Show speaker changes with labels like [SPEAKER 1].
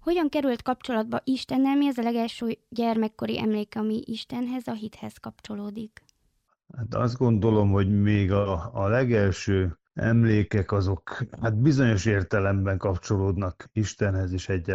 [SPEAKER 1] Hogyan került kapcsolatba Istennel? Mi az a legelső gyermekkori emléke, ami Istenhez, a hithez kapcsolódik?
[SPEAKER 2] Hát azt gondolom, hogy még a legelső emlékek azok hát bizonyos értelemben kapcsolódnak Istenhez is egyáltalán.